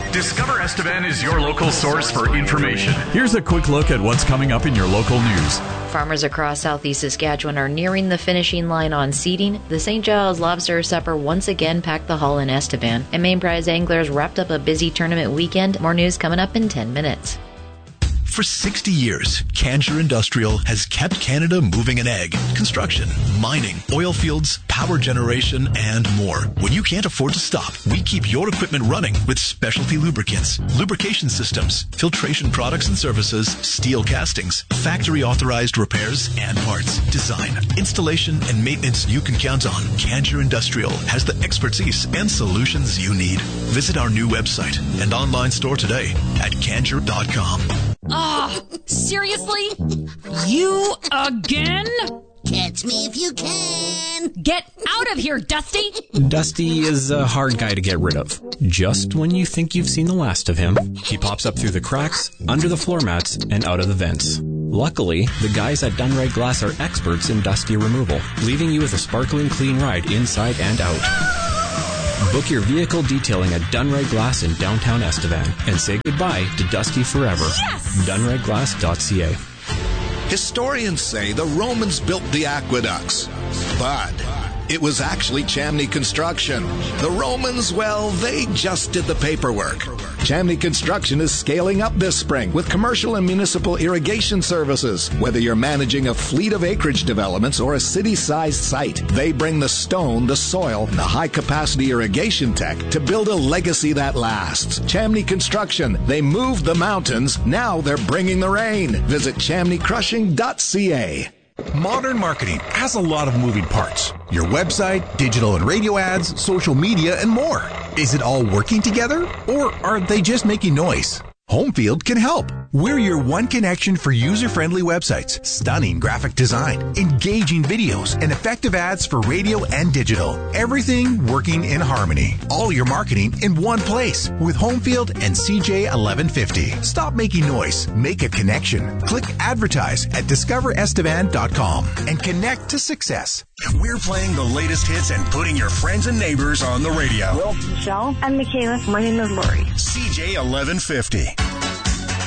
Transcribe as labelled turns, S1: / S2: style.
S1: Discover Estevan is your local source for information. Here's a quick look at what's coming up in your local news.
S2: Farmers across southeast Saskatchewan are nearing the finishing line on seeding. The St. Giles Lobster Supper once again packed the hall in Estevan, and Main Prize Anglers wrapped up a busy tournament weekend. More news coming up in 10 minutes.
S3: For 60 years, Cancher Industrial has kept Canada moving an egg. Construction, mining, oil fields, power generation, and more. When you can't afford to stop, we keep your equipment running with specialty lubricants, lubrication systems, filtration products and services, steel castings, factory-authorized repairs and parts, design, installation, and maintenance you can count on. Cancher Industrial has the expertise and solutions you need. Visit our new website and online store today at cancher.com.
S4: Seriously? You again?
S5: Catch me if you can.
S4: Get out of here, Dusty!
S6: Dusty is a hard guy to get rid of. Just when you think you've seen the last of him, he pops up through the cracks, under the floor mats, and out of the vents. Luckily, the guys at Dunride Glass are experts in Dusty removal, leaving you with a sparkling clean ride inside and out. Book your vehicle detailing at Dunride Glass in downtown Estevan and say goodbye to Dusty forever.
S4: Yes!
S6: DunrideGlass.ca.
S7: Historians say the Romans built the aqueducts, but it was actually Chamney Construction. The Romans, well, they just did the paperwork. Chamney Construction is scaling up this spring with commercial and municipal irrigation services. Whether you're managing a fleet of acreage developments or a city-sized site, they bring the stone, the soil, and the high-capacity irrigation tech to build a legacy that lasts. Chamney Construction, they moved the mountains, now they're bringing the rain. Visit chamneycrushing.ca.
S8: Modern marketing has a lot of moving parts. Your website, digital and radio ads, social media, and more. Is it all working together, or are they just making noise? Homefield can help. We're your one connection for user-friendly websites, stunning graphic design, engaging videos, and effective ads for radio and digital. Everything working in harmony. All your marketing in one place with Homefield and CJ1150. Stop making noise. Make a connection. Click advertise at discoverestevan.com and connect to success.
S9: We're playing the latest hits and putting your friends and neighbors on the radio.
S10: Well, Michelle and Michaela, my name is Lori.
S9: CJ1150.